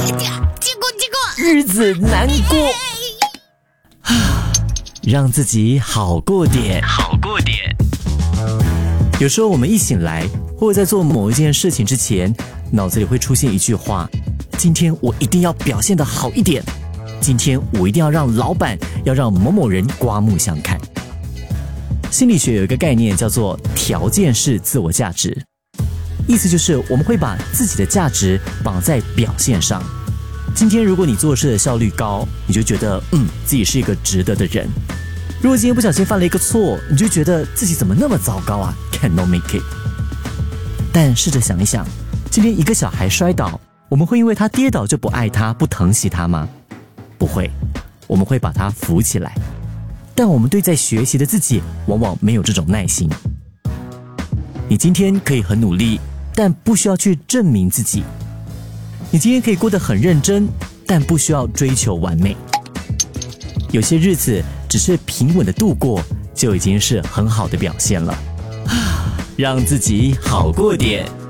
结果日子难过，让自己好过点。有时候我们一醒来，或者在做某一件事情之前，脑子里会出现一句话：今天我一定要表现得好一点，今天我一定要让老板，要让某某人刮目相看。心理学有一个概念叫做条件式自我价值，意思就是我们会把自己的价值绑在表现上。今天如果你做事的效率高，你就觉得自己是一个值得的人。如果今天不小心犯了一个错，你就觉得自己怎么那么糟糕啊 ，cannot make it。但试着想一想，今天一个小孩摔倒，我们会因为他跌倒就不爱他、不疼惜他吗？不会，我们会把他扶起来。但我们对在学习的自己，往往没有这种耐心。你今天可以很努力，但不需要去证明自己。你今天可以过得很认真，但不需要追求完美。有些日子只是平稳的度过，就已经是很好的表现了。让自己好过点。